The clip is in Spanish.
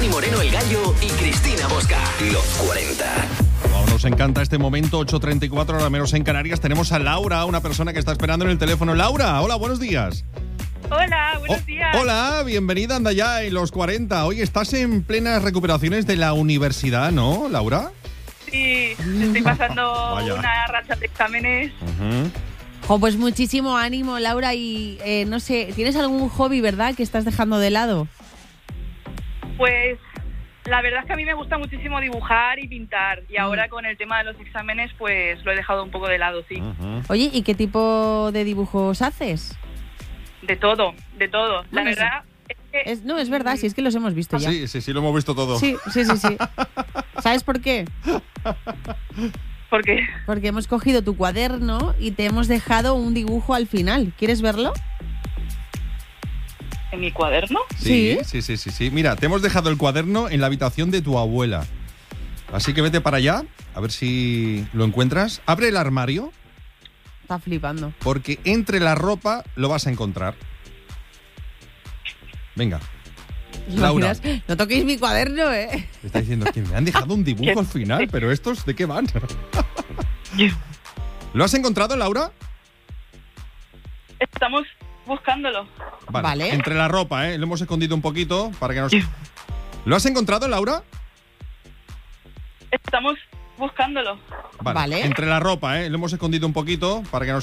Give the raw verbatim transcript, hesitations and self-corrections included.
Dani Moreno, El Gallo y Cristina Bosca. Los cuarenta. Wow, nos encanta este momento, ocho treinta y cuatro, ahora menos en Canarias. Tenemos a Laura, una persona que está esperando en el teléfono. Laura, hola, buenos días. Hola, buenos Oh, días. Hola, bienvenida, anda ya en los cuarenta. Oye, estás en plenas recuperaciones de la universidad, ¿no, Laura? Sí, estoy pasando Vaya. una racha de exámenes. Uh-huh. Jo, pues muchísimo ánimo, Laura. Y eh, no sé, ¿tienes algún hobby, verdad, que estás dejando de lado? Pues la verdad es que a mí me gusta muchísimo dibujar y pintar. Y Mm. ahora con el tema de los exámenes, pues lo he dejado un poco de lado, sí. Uh-huh. Oye, ¿y qué tipo de dibujos haces? De todo, de todo. La Bueno, verdad es que... Es, no, es verdad, si es que los hemos visto ya. Sí, sí, sí, lo hemos visto todo. Sí, sí, sí, sí. ¿Sabes por qué? Porque Porque hemos cogido tu cuaderno y te hemos dejado un dibujo al final. ¿Quieres verlo? en mi cuaderno... Sí, Sí. sí, sí, sí, sí. Mira, te hemos dejado el cuaderno en la habitación de tu abuela. Así que vete para allá, a ver si lo encuentras. Abre el armario, Está flipando. porque entre la ropa lo vas a encontrar. Venga. ¿Te Laura. imaginas? No toquéis mi cuaderno, ¿eh? Me está diciendo que me han dejado un dibujo al final, pero estos, ¿de qué van? ¿Lo has encontrado, Laura? Estamos buscándolo. Vale. Entre la ropa, ¿eh? Lo hemos escondido un poquito para que nos... ¿Lo has encontrado, Laura? Estamos buscándolo. Vale. Entre la ropa, ¿eh? Lo hemos escondido un poquito para que nos